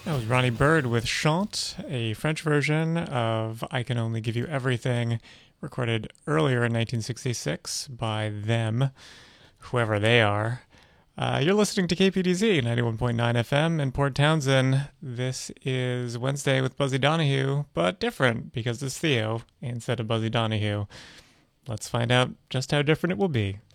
That was Ronnie Bird with Chante, a French version of I Can Only Give You Everything, recorded earlier in 1966 by them, whoever they are. You're listening to KPDZ 91.9 FM in Port Townsend. This is Wednesday with Buzzy Donahue, but different because it's Theo instead of Buzzy Donahue. Let's find out just how different it will be.